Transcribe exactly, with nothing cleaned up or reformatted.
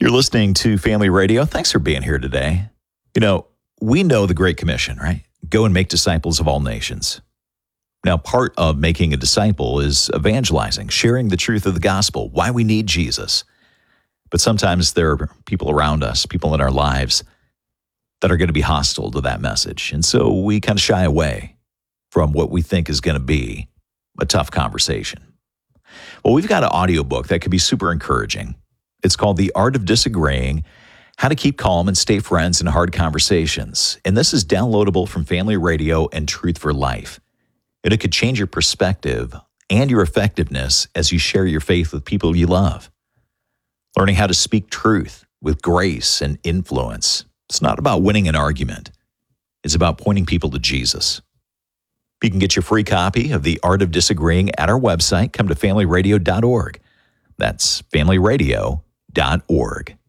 You're listening to Family Radio. Thanks for being here today. You know, we know the Great Commission, right? Go and make disciples of all nations. Now, part of making a disciple is evangelizing, sharing the truth of the gospel, why we need Jesus. But sometimes there are people around us, people in our lives, that are going to be hostile to that message. And so we kind of shy away from what we think is going to be a tough conversation. Well, we've got an audiobook that could be super encouraging. It's called The Art of Disagreeing, How to Keep Calm and Stay Friends in Hard Conversations. And this is downloadable from Family Radio and Truth for Life. And it could change your perspective and your effectiveness as you share your faith with people you love. Learning how to speak truth with grace and influence. It's not about winning an argument. It's about pointing people to Jesus. You can get your free copy of The Art of Disagreeing at our website. Come to family radio dot org. That's family radio dot org.